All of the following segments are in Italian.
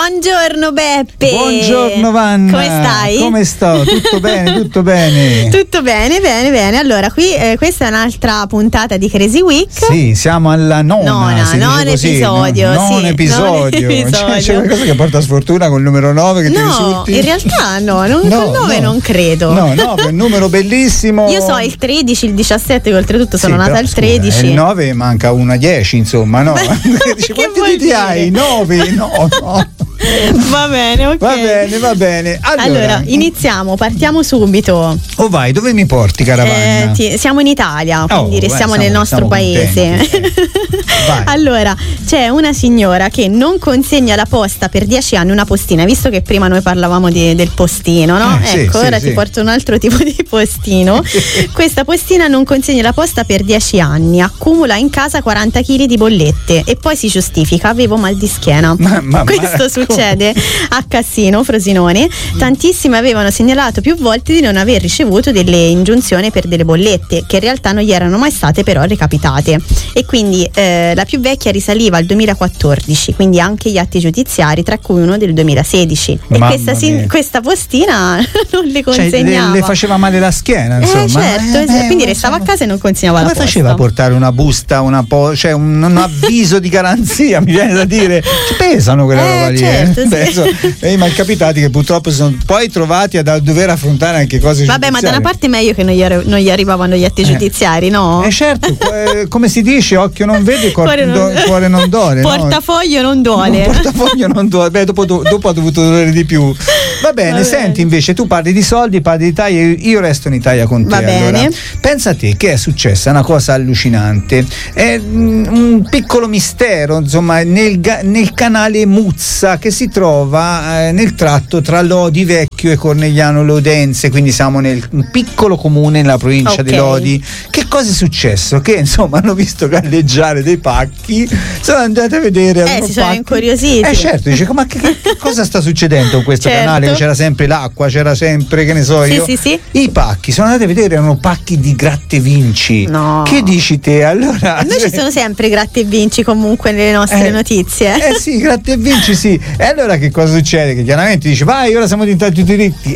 Buongiorno Beppe. Buongiorno Vanna. Come stai? Come sto? Tutto bene, tutto bene. Tutto bene, bene, bene. Allora, qui questa è un'altra puntata di Crazy Week. Sì, siamo alla non episodio. Non episodio. C'è qualcosa che porta sfortuna col numero 9 che ti risulti? In realtà no, col 9 non credo. No, è un numero bellissimo. Io so il 13, il 17, che oltretutto sono nata il 13. Il 9 manca una 10, insomma, no? Dici, quanti diti hai? 9? No. Va bene, ok. Va bene. Allora, iniziamo, partiamo subito. Oh vai, dove mi porti, Caravanna? Siamo in Italia, quindi restiamo nel nostro paese. Allora, c'è una signora che non consegna la posta per 10 anni, una postina, visto che prima noi parlavamo del postino, no? Ti porto un altro tipo di postino. Questa postina non consegna la posta per 10 anni, accumula in casa 40 kg di bollette e poi si giustifica: avevo mal di schiena. Questo succede a Cassino, Frosinone. Tantissime avevano segnalato più volte di non aver ricevuto delle ingiunzioni per delle bollette che in realtà non gli erano mai state però recapitate, e quindi la più vecchia risaliva al 2014, quindi anche gli atti giudiziari, tra cui uno del 2016, e questa postina non le consegnava, le faceva male la schiena, insomma. Certo, quindi restava a casa e non consegnava la posta. Come faceva a portare una busta, un avviso di garanzia, mi viene da dire? Ci pesano quella roba lì. Certo, sì. Ma capitati che purtroppo sono poi trovati a dover affrontare anche cose giudiziarie. Ma da una parte meglio che non gli arrivavano gli atti giudiziari, no? Certo, come si dice, occhio non vede, cuore non duole. Portafoglio non duole. Portafoglio non duole. Beh, dopo ha dovuto dolere di più. Va bene, senti, invece tu parli di soldi, parli di Italia, io resto in Italia con te. Va bene. Allora, pensa a te che è successa una cosa allucinante. È un piccolo mistero, insomma, nel canale Muzza, che si trova nel tratto tra Lodi Vecchio e Cornegliano Lodense, quindi siamo nel piccolo comune nella provincia di Lodi. Che cosa è successo? Che insomma hanno visto galleggiare dei pacchi, sono andati a vedere. Si sono incuriositi. Certo, dice, ma che cosa sta succedendo con questo canale? C'era sempre l'acqua, c'era sempre, che ne so io. Sì. I pacchi, sono andati a vedere, erano pacchi di gratta e vinci. No. Che dici te? Allora, noi ci sono sempre gratta e vinci comunque nelle nostre notizie. Sì, gratta e vinci, sì. E allora che cosa succede? Che chiaramente dici, vai, ora siamo diventati tutti ricchi.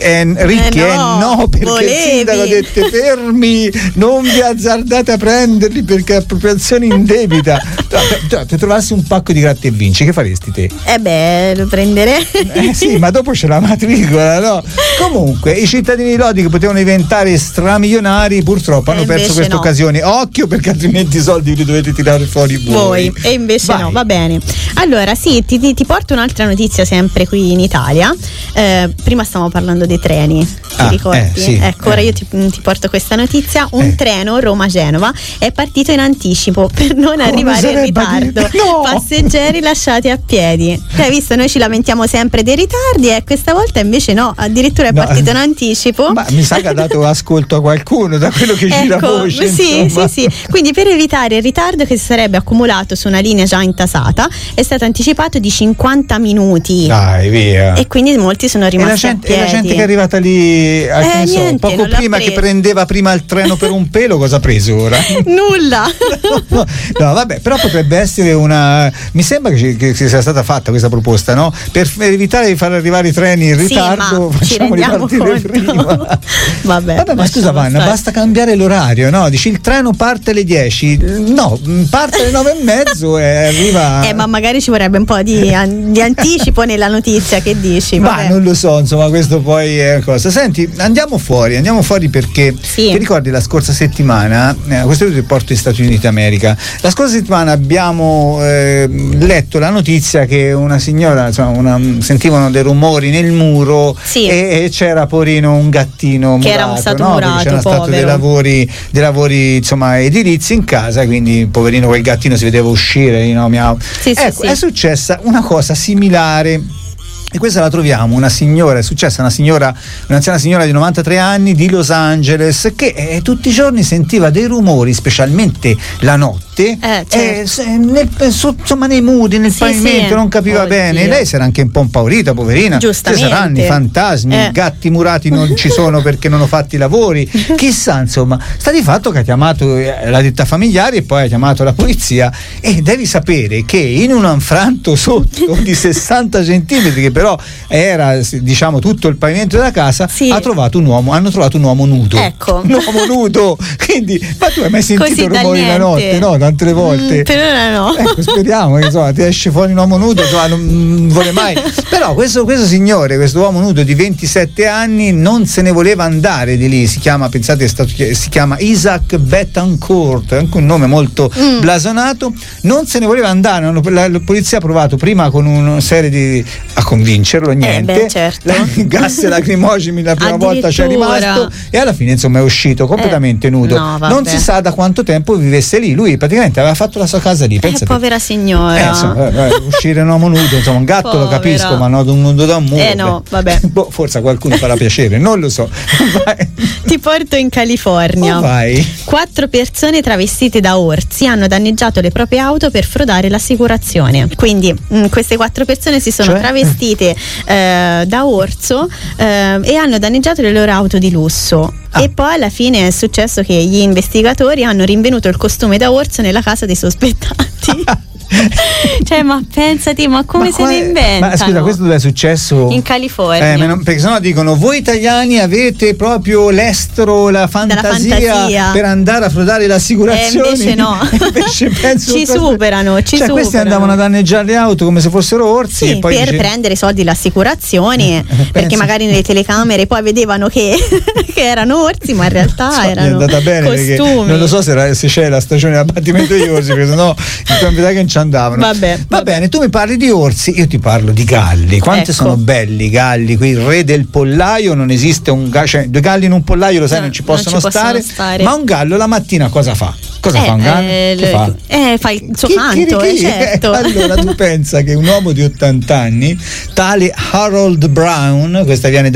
No, perché volevi. Il sindaco ha detto: fermi, non vi azzardate a prenderli perché è appropriazione indebita. Se trovassi un pacco di gratta e vinci, che faresti te? Lo prenderei. Sì, ma dopo c'è la matricola, no? Comunque, i cittadini di Lodi che potevano diventare stramilionari purtroppo hanno perso questa occasione. Occhio, perché altrimenti i soldi li dovete tirare fuori voi. E invece no, va bene. Allora, sì, ti porto un'altra notizia sempre qui in Italia. Prima stavamo parlando dei treni, ti ricordi? Sì, ora io ti porto questa notizia. Un treno Roma-Genova è partito in anticipo per non arrivare in ritardo. No! Passeggeri lasciati a piedi. Hai visto, noi ci lamentiamo sempre dei ritardi e questa volta invece no, addirittura è partito in anticipo. Ma mi sa che ha dato ascolto a qualcuno, da quello che gira voce. Sì. Quindi per evitare il ritardo che si sarebbe accumulato su una linea già intasata è stato anticipato di 50 minuti. Dai, via. E quindi molti sono rimasti a piedi. E la gente che è arrivata lì poco prima, che prendeva prima il treno per un pelo, cosa ha preso ora? Nulla. No, vabbè, però potrebbe essere mi sembra che sia stata fatta questa proposta, no? Per evitare di far arrivare i treni in ritardo, facciamoli partire prima. Vabbè, ma scusa Vanna, basta cambiare l'orario, no? Dici il treno parte alle 10, no, parte alle 9:30 e arriva. Ma magari ci vorrebbe un po' di anticipo nella notizia, che dici? Ma non lo so, insomma, questo poi è cosa. Senti, andiamo fuori perché ti ricordi la scorsa settimana, questo ti porto negli Stati Uniti d'America, la scorsa settimana abbiamo letto la notizia che una signora, insomma, sentivano dei rumori nel muro e c'era porino un gattino che murato, era stato murato, c'erano stati dei lavori insomma edilizi in casa, quindi poverino quel gattino si vedeva uscire, è successa una cosa similare. E questa la troviamo, è successa un'anziana signora di 93 anni di Los Angeles che tutti i giorni sentiva dei rumori, specialmente la notte, notte, insomma nei muri, nel pavimento, non capiva bene. Lei si era anche un po' impaurita, poverina. Giustamente. Ci saranno i fantasmi, gatti murati non ci sono perché non ho fatto i lavori, chissà, insomma. Sta di fatto che ha chiamato la ditta familiare e poi ha chiamato la polizia, e devi sapere che in un anfranto sotto di 60 centimetri, che però era, diciamo, tutto il pavimento della casa, hanno trovato un uomo nudo. Ecco. Un uomo nudo. Quindi, ma tu hai mai sentito così rumori la notte? No, tante volte. Per ora no. Ecco, speriamo che insomma ti esce fuori un uomo nudo, insomma, non vuole mai. Però questo signore, questo uomo nudo di 27 anni, non se ne voleva andare di lì. Si chiama, pensate, si chiama Isaac Betancourt, anche un nome molto blasonato. Non se ne voleva andare. La polizia ha provato prima con una serie a convincerlo, niente. Certo. Gas lacrimogeni la prima volta c'è rimasto, e alla fine insomma è uscito completamente nudo. No, non si sa da quanto tempo vivesse lì. Lui praticamente aveva fatto la sua casa lì. Povera signora. Uscire un uomo nudo, insomma, un gatto lo capisco, ma non nudo da un muro. No, vabbè. Forse a qualcuno farà piacere, non lo so. Ti porto in California. Vai. 4 persone travestite da orsi hanno danneggiato le proprie auto per frodare l'assicurazione. Quindi queste 4 persone si sono travestite da orso e hanno danneggiato le loro auto di lusso. E poi alla fine è successo che gli investigatori hanno rinvenuto il costume da orso nella casa dei sospettati. Cioè, ma pensati, ma come se ne inventano? Ma scusa, questo dove è successo? In California. Perché sennò dicono: voi italiani avete proprio l'estro, la fantasia per andare a frodare le assicurazioni. Invece no. Invece penso ci superano. Questi andavano a danneggiare le auto come se fossero orsi, e poi per prendere soldi le assicurazioni, perché magari nelle telecamere poi vedevano che erano orsi, ma in realtà erano andata bene, costumi. Non lo so se c'è la stagione di abbattimento degli orsi, perché sennò che non ci andavano. Va bene, tu mi parli di orsi, io ti parlo di galli. Quanti sono belli i galli, qui il re del pollaio. Non esiste cioè, 2 galli in un pollaio, lo sai, non ci possono stare. Ma un gallo la mattina cosa fa? Cosa fa un gallo? Fa il suo canto, certo. Allora tu pensa che un uomo di 80 anni, tale Harold Brown, questa viene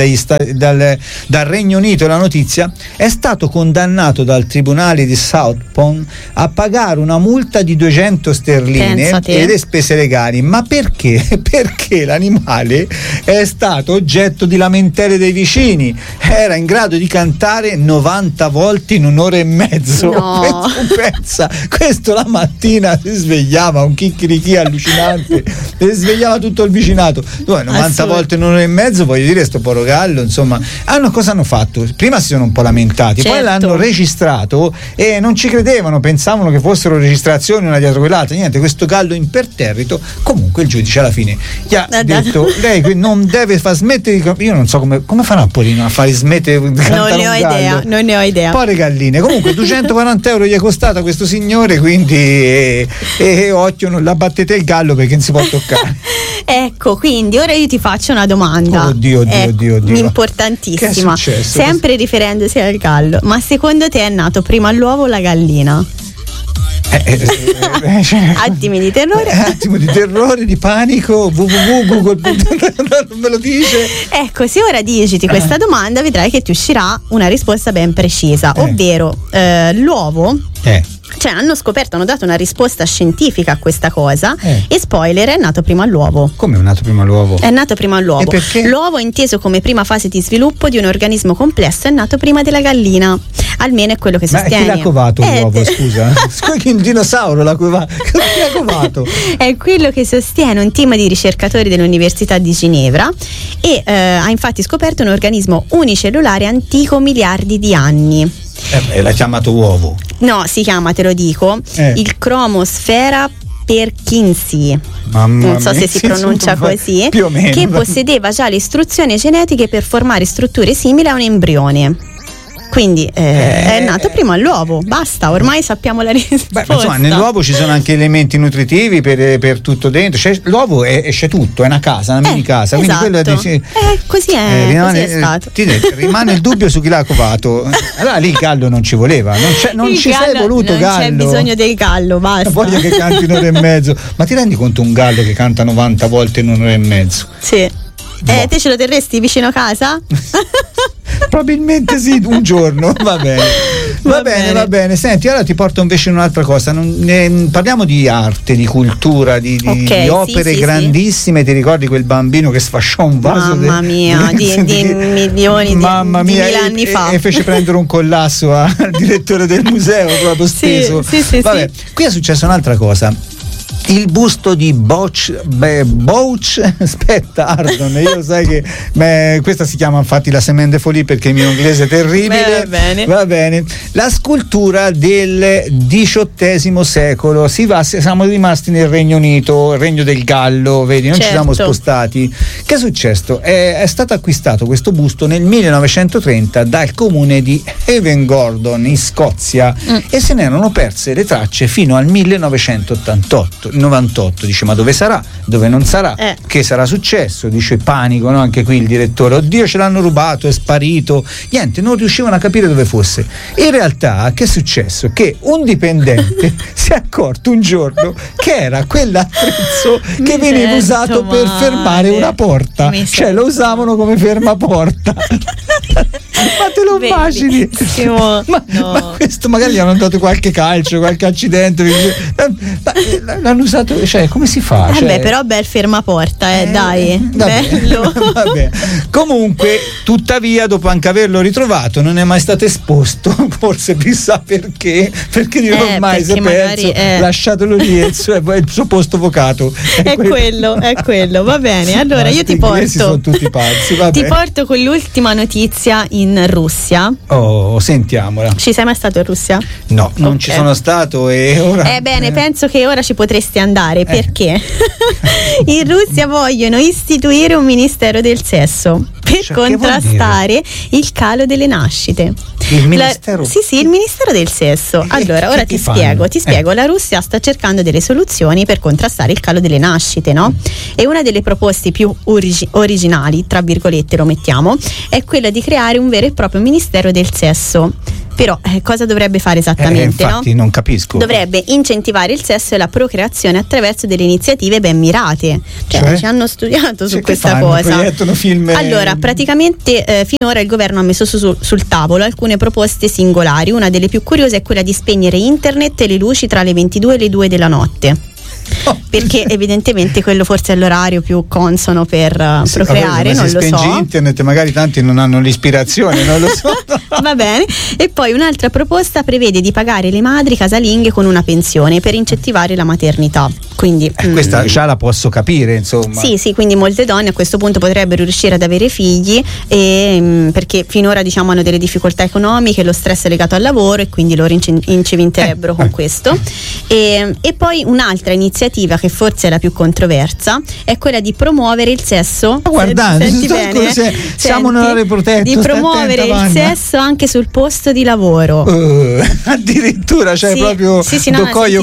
dal Regno Unito la notizia, è stato condannato dal tribunale di Southpond a pagare una multa di 200 sterline e le spese legali. Ma perché? Perché l'animale è stato oggetto di lamentele dei vicini. Era in grado di cantare 90 volte in un'ora e mezzo. No. Pensa, questo la mattina si svegliava, un chicchirichì allucinante, e svegliava tutto il vicinato. 90 volte in un'ora e mezzo, voglio dire, sto povero gallo, insomma. Cosa hanno fatto? Prima si sono un po' lamentati, poi l'hanno registrato e non ci credevano, pensavano che fossero registrazioni una dietro quell'altra. Niente, questo gallo imperterrito. Comunque il giudice alla fine gli ha detto: lei non deve far smettere di... Io non so come farà Polino a fare smettere di cantare non ne ho idea. Poi galline. Comunque 240 euro gli è costato a questo signore, quindi occhio, non la battete il gallo perché non si può toccare. Ecco, quindi ora io ti faccio una domanda. Oddio. Importantissima. Sempre riferendosi al gallo. Ma secondo te è nato prima l'uovo o la gallina? Attimi di terrore, di panico. Google non me lo dice. Ecco, se ora digiti questa domanda vedrai che ti uscirà una risposta ben precisa, ovvero l'uovo. Cioè hanno dato una risposta scientifica a questa cosa e spoiler, è nato prima l'uovo. Come è nato prima l'uovo? È nato prima l'uovo. E perché? L'uovo, inteso come prima fase di sviluppo di un organismo complesso, è nato prima della gallina. Almeno è quello che sostiene. Ma chi l'ha covato l'uovo, scusa? Un dinosauro l'ha covato. Chi l'ha covato? È quello che sostiene un team di ricercatori dell'Università di Ginevra e ha infatti scoperto un organismo unicellulare antico miliardi di anni. E l'ha chiamato uovo? No, si chiama, te lo dico, il Chromosphera perkinsii. Non so se si pronuncia così. Più o meno. Che possedeva già le istruzioni genetiche per formare strutture simili a un embrione. Quindi è nato prima l'uovo, basta, ormai sappiamo la risposta. Insomma, nell'uovo ci sono anche elementi nutritivi per tutto dentro. L'uovo esce tutto, è una casa, una mini casa. Quindi esatto. Così è stato. Rimane il dubbio su chi l'ha covato. Allora lì il gallo non ci voleva, non ci sei voluto non gallo. Non c'è bisogno del gallo, basta. Voglio che canti un'ora e mezzo. Ma ti rendi conto un gallo che canta 90 volte in un'ora e mezzo? Sì. Te ce lo terresti vicino a casa? Probabilmente sì, un giorno, va bene. Va bene. Senti, ora ti porto invece in un'altra cosa. Parliamo di arte, di cultura, di opere grandissime. Ti ricordi quel bambino che sfasciò un vaso? Mamma mia, di milioni di anni fa. E fece prendere un collasso al direttore del museo, proprio steso. Sì. Qui è successa un'altra cosa. Il busto di Bouch, aspetta, Ardon, io sai che questa si chiama infatti la Semaine de Folie perché il mio inglese è terribile. Va bene. La scultura del XVIII secolo, siamo rimasti nel Regno Unito, il Regno del Gallo, vedi, non ci siamo spostati. Che è successo? È stato acquistato questo busto nel 1930 dal comune di Haven Gordon in Scozia e se ne erano perse le tracce fino al 1998. Dice ma dove sarà, dove non sarà, che sarà successo, dice panico, no? Anche qui il direttore, oddio ce l'hanno rubato, è sparito, niente, non riuscivano a capire dove fosse. In realtà che è successo? Che un dipendente si è accorto un giorno che era quell'attrezzo che veniva usato per fermare una porta, cioè lo usavano come fermaporta. Ma te lo immagini? Ma questo magari gli hanno dato qualche calcio, qualche accidente, l'hanno usato, cioè come si fa? Però bel fermaporta, dai, bello. Vabbè. Comunque, tuttavia, dopo anche averlo ritrovato, non è mai stato esposto, forse chissà perché di ormai si è perso, lasciatelo lì il suo posto vocato. È quello, va bene. Allora io ti porto. Sono tutti pazzi, ti porto con l'ultima notizia in Russia. Oh, sentiamola. Ci sei mai stato in Russia? No, non ci sono stato e ora. Bene, penso che ora ci potresti andare perché in Russia vogliono istituire un ministero del sesso per contrastare il calo delle nascite. Il ministero? Sì, il ministero del sesso. Allora, ora ti spiego. La Russia sta cercando delle soluzioni per contrastare il calo delle nascite, no? E una delle proposte più originali, tra virgolette lo mettiamo, è quella di creare un vero e proprio ministero del sesso. Però cosa dovrebbe fare esattamente? Infatti non capisco. Dovrebbe incentivare il sesso e la procreazione attraverso delle iniziative ben mirate. Cioè ci hanno studiato su questa cosa. Proiettano film. Allora, praticamente finora il governo ha messo sul tavolo alcune proposte singolari. Una delle più curiose è quella di spegnere internet e le luci tra le 22 e le 2 della notte. Perché evidentemente quello forse è l'orario più consono per procreare, non lo so. Se internet magari tanti non hanno l'ispirazione, non lo so. Va bene. E poi un'altra proposta prevede di pagare le madri casalinghe con una pensione per incentivare la maternità. Quindi questa già la posso capire, insomma. Sì, quindi molte donne a questo punto potrebbero riuscire ad avere figli perché finora hanno delle difficoltà economiche, lo stress è legato al lavoro e quindi loro incevinterebbero con questo. E poi un'altra iniziativa che forse è la più controversa è quella di promuovere il sesso. Guardate, siamo nell'area protetta. Di promuovere il sesso anche sul posto di lavoro. Addirittura, proprio coio.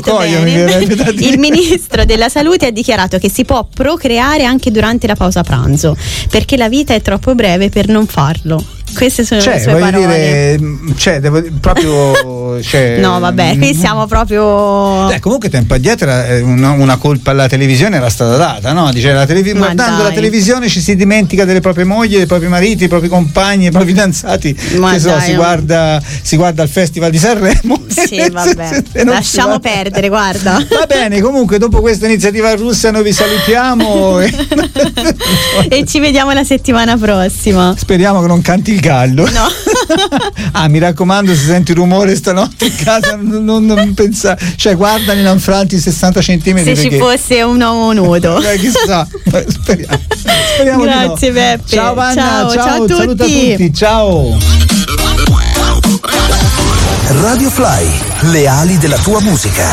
Il ministro della salute ha dichiarato che si può procreare anche durante la pausa pranzo perché la vita è troppo breve per non farlo. Queste sono le sue parole. No, vabbè, qui siamo proprio. Comunque tempo addietro una colpa alla televisione era stata data, no? Dice guardando la televisione ci si dimentica delle proprie mogli, dei propri mariti, dei propri compagni, dei propri fidanzati. Si guarda il Festival di Sanremo. Sì, vabbè. Lasciamo perdere, guarda. Va bene, comunque dopo questa iniziativa russa noi vi salutiamo e ci vediamo la settimana prossima. Speriamo che non canti il gallo. No. Mi raccomando, se senti rumore stanotte in casa non pensa, guardali l'infranti 60 centimetri. Se ci fosse un uomo nudo. Chissà. Speriamo. Grazie, di no. Beppe. Ciao Vanna, ciao a tutti. Saluta a tutti, ciao. Radio Fly, le ali della tua musica.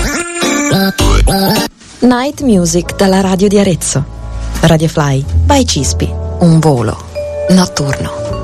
Night Music dalla radio di Arezzo. Radio Fly by Cispi, un volo notturno.